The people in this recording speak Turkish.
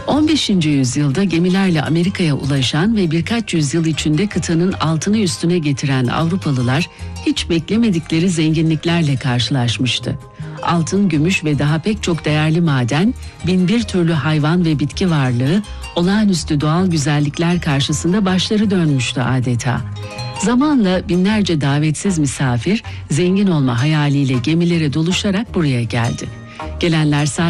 15. yüzyılda gemilerle Amerika'ya ulaşan ve birkaç yüzyıl içinde kıtanın altını üstüne getiren Avrupalılar hiç beklemedikleri zenginliklerle karşılaşmıştı. Altın, gümüş ve daha pek çok değerli maden, binbir türlü hayvan ve bitki varlığı, olağanüstü doğal güzellikler karşısında başları dönmüştü adeta. Zamanla binlerce davetsiz misafir, zengin olma hayaliyle gemilere doluşarak buraya geldi. Gelenler